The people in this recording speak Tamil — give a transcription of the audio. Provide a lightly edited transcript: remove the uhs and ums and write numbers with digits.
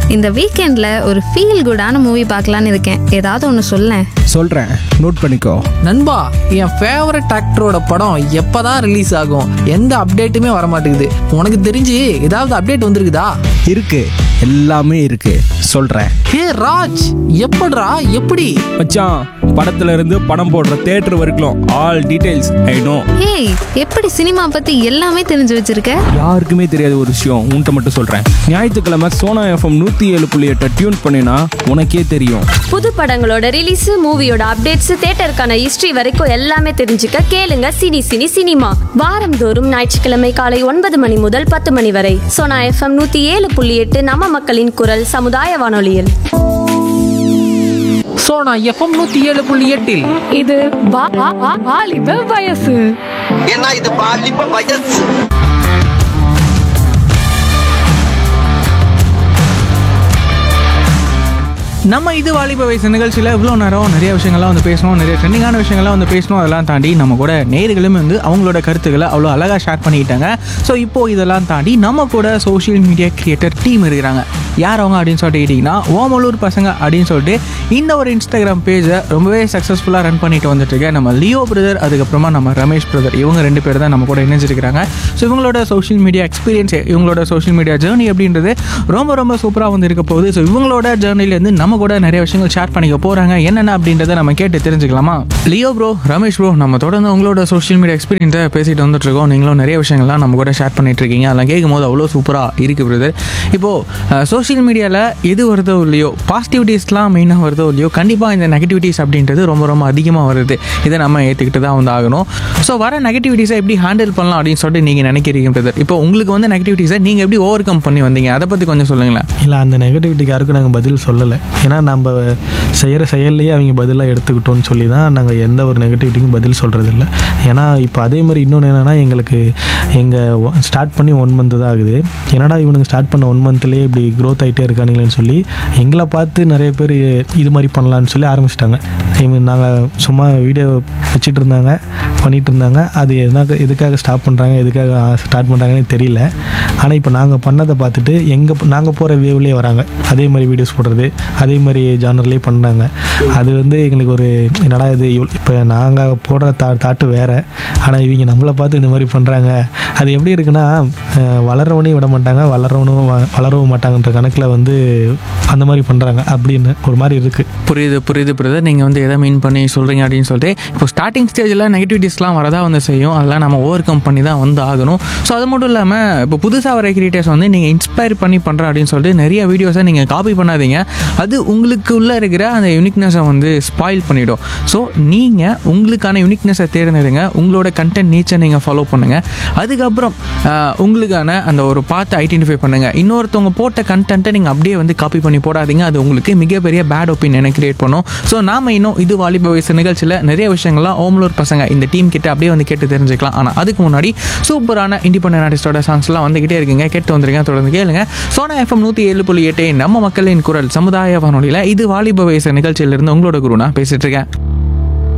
இந்த வீக்கெண்ட்ல ஒரு ஃபீல் குடான மூவி பார்க்கலான்னு இருக்கேன். ஏதாவது ஒன்று சொல்லேன். சொல்கிறேன், நோட் பண்ணிக்கோ. நண்பா, என் ஃபேவரட் ஆக்டரோட படம் எப்பதான் ரிலீஸ் ஆகும்? எந்த அப்டேட்டுமே வர மாட்டேங்குது. உனக்கு தெரிஞ்சு ஏதாவது அப்டேட் வந்திருக்குதா? இருக்கு, எல்லாமே இருக்கு, சொல்கிறேன். ஹே ராஜ், எப்படிடா எப்படி? மச்சான், படத்துல இருந்து படம் போடுற தியேட்டர் வரைக்கும் all details I know. Hey, எப்படி சினிமா பத்தி எல்லாமே தெரிஞ்சு வச்சிருக்க? யாருக்குமே தெரியாத ஒரு விஷயம் உன்கிட்ட மட்டும் சொல்கிறேன். ஞாயிற்றுக்கிழமை சோனா எஃப்எம் 107.8 டியூன் பண்ணினா உனக்கே தெரியும். புது படங்களோட ரிலீஸ், மூவியோட அப்டேட்ஸ், தியேட்டருக்கான ஹிஸ்டரி வரைக்கும் எல்லாமே தெரிஞ்சுக்க கேளுங்க சினி சினி சினிமா. வாரந்தோறும் ஞாயிற்றுக்கிழமை காலை 9 மணி முதல் 10 மணி வரை சோனா எஃப்எம் 107.8 நம்ம மக்களின் குரல் சமுதாய வானொலியில். சோனா எஃப்எம் 107.8 இது வாலிப வயசு. ஏன்னா இது பாலிப்ப வயசு. நம்ம இது வாலிப வயசு நிகழ்ச்சியில் இவ்வளோ நேரம் நிறைய விஷயங்கள்லாம் வந்து பேசணும், நிறைய ட்ரெண்டிங்கான விஷயங்கள்லாம் வந்து பேசணும். அதெல்லாம் தாண்டி நம்ம கூட நேயர்களுமே வந்து அவங்களோட கருத்துக்களை அவ்வளோ அழகாக ஷேர் பண்ணிக்கிட்டாங்க. ஸோ இப்போது இதெல்லாம் தாண்டி நம்ம கூட சோஷியல் மீடியா கிரியேட்டர் டீம் இருக்கிறாங்க. யார் அவங்க அப்படின்னு சொல்லிட்டு கேட்டிங்கன்னா, ஓமலூர் பசங்க அப்படின்னு சொல்லிட்டு இந்த ஒரு இன்ஸ்டாகிராம் பேஜை ரொம்பவே சக்ஸஸ்ஃபுல்லாக ரன் பண்ணிட்டு வந்துட்டுருக்கேன் நம்ம லியோ பிரதர், அதுக்கப்புறமா நம்ம ரமேஷ் பிரதர். இவங்க 2 பேர் தான் நம்ம கூட இணைஞ்சிருக்கிறாங்க. ஸோ இவங்களோட சோஷியல் மீடியா எக்ஸ்பீரியன்ஸ், இவங்களோட சோஷியல் மீடியா ஜேர்னி அப்படின்றது ரொம்ப ரொம்ப சூப்பராக வந்து இருக்க போகுது. ஸோ இவங்களோட ஜேர்னிலேருந்து நம்ம கூட நிறைய விஷயங்கள் ஷேர் பண்ணிக்க போகிறாங்க. என்னென்ன அப்படின்றத நம்ம கேட்டு தெரிஞ்சுக்கலாமா? லியோ ப்ரோ, ரமேஷ் ப்ரோ, நம்ம தொடர்ந்து உங்களோட சோஷியல் மீடியா எக்ஸ்பீரியன்ஸை பேசிட்டு வந்துட்டுருக்கோம். நீங்களும் நிறைய விஷயங்கள்லாம் நம்ம கூட ஷேர் பண்ணிட்டு இருக்கீங்க. அதெல்லாம் கேட்கும் போது அவ்வளோ சூப்பராக இருக்குது பிரதர். இப்போது சோஷியல் மீடியாவில் எது வருதோ இல்லையோ, பாசிட்டிவிட்டிஸ்லாம் மெயினாக வருதோ இல்லையோ, கண்டிப்பாக இந்த நெகட்டிவிட்டிஸ் அப்படின்றது ரொம்ப ரொம்ப அதிகமாக வருது. இதை நம்ம ஏற்றுக்கிட்டு தான் வந்து ஆகணும். ஸோ வர நெகட்டிவிட்டிஸை எப்படி ஹேண்டில் பண்ணலாம் அப்படின்னு சொல்லிட்டு நீங்கள் நினைக்கிறீங்க பிரதர்? இப்போ உங்களுக்கு வந்து நெகட்டிவிட்டிஸை நீங்கள் எப்படி ஓவர் கம் பண்ணி வந்தீங்க, அதை பற்றி கொஞ்சம் சொல்லுங்களேன். இல்லை, அந்த நெகட்டிவிட்டிக்கு யாருக்கும் நாங்கள் பதில் சொல்லலை. ஏன்னா நம்ம செய்கிற செயல்லையே அவங்க பதிலாக எடுத்துக்கிட்டோன்னு சொல்லி தான் நாங்கள் எந்த ஒரு நெகட்டிவிட்டிக்கும் பதில் சொல்கிறதில்ல. ஏன்னா இப்போ அதே மாதிரி இன்னொன்று என்னென்னா, எங்களுக்கு ஸ்டார்ட் பண்ணி 1 மந்த் தான் ஆகுது. என்னடா இவனுக்கு ஸ்டார்ட் பண்ண 1 மந்த்லேயே இப்படி க்ரோத் ஆகிட்டே இருக்கானுங்களேன்னு சொல்லி எங்களை பார்த்து நிறைய பேர் இது மாதிரி பண்ணலான்னு சொல்லி ஆரம்பிச்சிட்டாங்க. நாங்கள் சும்மா வீடியோ வச்சுட்டு இருந்தாங்க, பண்ணிகிட்டு இருந்தாங்க. அது எதுக்காக ஸ்டாப் பண்ணுறாங்க, எதுக்காக ஸ்டார்ட் பண்ணுறாங்கன்னு தெரியல. ஆனால் இப்போ நாங்கள் பண்ணதை பார்த்துட்டு நாங்கள் போகிற வேவ்லேயே வராங்க. அதே மாதிரி வீடியோஸ் போடுறது, அதே மாதிரி ஜானர்லேயே பண்ணுறாங்க. அது வந்து எங்களுக்கு ஒரு என்னடா இது, இப்போ நாங்கள் போடுற தாட்டு வேறு, ஆனால் இவங்க நம்மளை பார்த்து இந்த மாதிரி பண்ணுறாங்க. அது எப்படி இருக்குன்னா, வளரவனையும் விட மாட்டாங்க, வளரவும் மாட்டாங்கன்ற கணக்கில் வந்து அந்த மாதிரி பண்ணுறாங்க அப்படின்னு ஒரு மாதிரி இருக்குது. புரியுது பிரதர். நீங்கள் வந்து எதை மீன் பண்ணி சொல்கிறீங்க அப்படின்னு சொல்லிட்டு, இப்போ ஸ்டார்டிங் ஸ்டேஜில் நெகட்டிவிட்டிஸ்லாம் வரதான் வந்து செய்யும். அதெல்லாம் நம்ம ஓவர் கம் பண்ணி தான் வந்து ஆகணும். ஸோ அது மட்டும் இல்லாமல் இப்போ புதுசாக வர கிரியேட்டர்ஸ் வந்து நீங்கள் இன்ஸ்பயர் பண்ணி பண்ணுறேன் அப்படின்னு சொல்லிட்டு நிறைய வீடியோஸை நீங்கள் காப்பி பண்ணாதீங்க. அது உங்களுக்கு உள்ளே இருக்கிற அந்த யூனிக்னஸை வந்து ஸ்பாயில் பண்ணிவிடும். ஸோ நீங்கள் உங்களுக்கான யூனிக்னஸை தேர்ந்தெடுங்க, உங்களோட கண்டென்ட் நீச்சை நீங்கள் ஃபாலோ பண்ணுங்கள். அதுக்கப்புறம் உங்களுக்கான அந்த ஒரு பார்த்து ஐடென்டிஃபை பண்ணுங்கள். இன்னொருத்தவங்க போட்ட கண்டென்ட்டை நீங்கள் அப்படியே வந்து காப்பி பண்ணி போடாதீங்க. அது உங்களுக்கு மிகப்பெரிய பேட் ஒப்பீனியனை கிரியேட் பண்ணும். ஸோ நாம் இன்னும் இது வாலிப வயசு நிகழ்ச்சியில் நிறைய விஷயங்கள்லாம் ஓமலூர் பசங்க இந்த டீம் கிட்ட அப்படியே வந்து கேட்டு தெரிஞ்சுக்கலாம். ஆனால் அதுக்கு முன்னாடி சூப்பரான இண்டிபெண்டன்ட் ஆர்டிஸ்டோட சாங்ஸ்லாம் வந்துகிட்டே இருக்குங்க. கேட்டு வந்துருங்க, தொடர்ந்து கேளுங்க. சோனா எஃப்எம் 107.8 நம்ம மக்களின் குரல் சமுதாய வானொலியில் இது வாலிப வயசு நிகழ்ச்சியிலிருந்து உங்களோட குருனா பேசிட்டு இருக்கேன்.